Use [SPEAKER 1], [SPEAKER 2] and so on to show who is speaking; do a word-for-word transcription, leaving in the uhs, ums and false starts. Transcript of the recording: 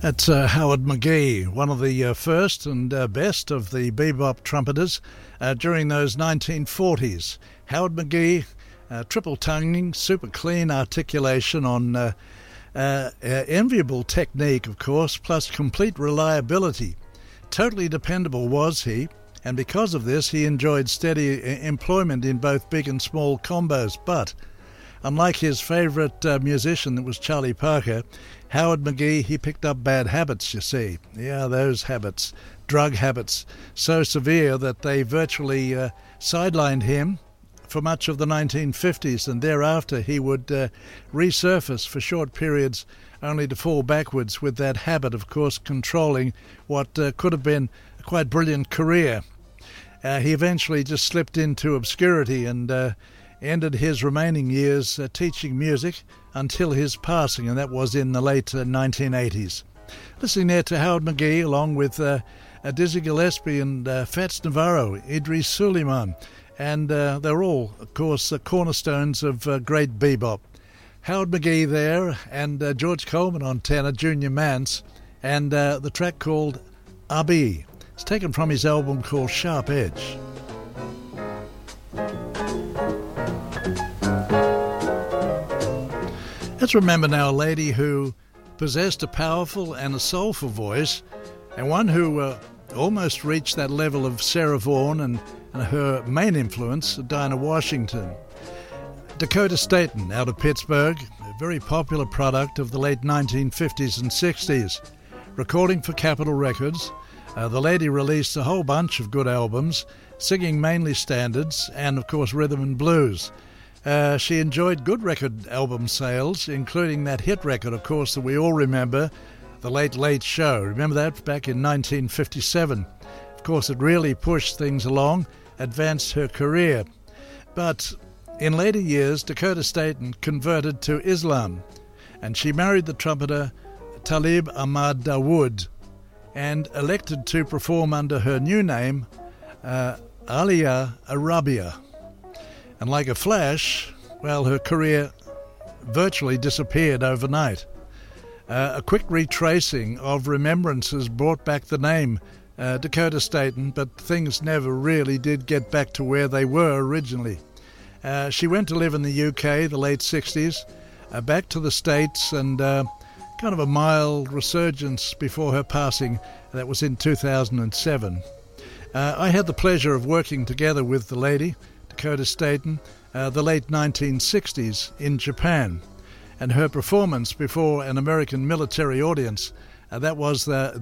[SPEAKER 1] That's uh, Howard McGhee, one of the uh, first and uh, best of the bebop trumpeters uh, during those nineteen forties. Howard McGhee, uh, triple-tonguing, super clean articulation on uh, uh, uh, enviable technique, of course, plus complete reliability. Totally dependable was he, and because of this he enjoyed steady employment in both big and small combos. But unlike his favourite uh, musician, that was Charlie Parker, Howard McGhee, he picked up bad habits, you see. Yeah, those habits, drug habits, so severe that they virtually uh, sidelined him for much of the nineteen fifties, and thereafter he would uh, resurface for short periods only to fall backwards, with that habit, of course, controlling what uh, could have been a quite brilliant career. Uh, he eventually just slipped into obscurity and uh, ended his remaining years uh, teaching music until his passing, and that was in the late uh, nineteen eighties. Listening there to Howard McGhee along with uh, uh, Dizzy Gillespie and uh, Fats Navarro, Idris Suleiman, and uh, they're all, of course, uh, cornerstones of uh, great bebop. Howard McGhee there, and uh, George Coleman on tenor, Junior Mance, and uh, the track called Abi. It's taken from his album called Sharp Edge. Let's remember now a lady who possessed a powerful and a soulful voice, and one who uh, almost reached that level of Sarah Vaughan and, and her main influence, Dinah Washington. Dakota Staton out of Pittsburgh, a very popular product of the late nineteen fifties and sixties. Recording for Capitol Records, uh, the lady released a whole bunch of good albums, singing mainly standards and, of course, rhythm and blues. Uh, she enjoyed good record album sales, including that hit record, of course, that we all remember, The Late Late Show. Remember that back in nineteen fifty-seven? Of course, it really pushed things along, advanced her career. But in later years, Dakota Staton converted to Islam, and she married the trumpeter Talib Ahmad Dawood and elected to perform under her new name, uh, Aliyah Arabia. And like a flash, well, her career virtually disappeared overnight. Uh, a quick retracing of remembrances brought back the name uh, Dakota Staton, but things never really did get back to where they were originally. Uh, she went to live in the U K, the late sixties, uh, back to the States, and uh, kind of a mild resurgence before her passing. That was in two thousand seven. Uh, I had the pleasure of working together with the lady, Dakota Staton, uh, the late nineteen sixties in Japan, and her performance before an American military audience, uh, that was the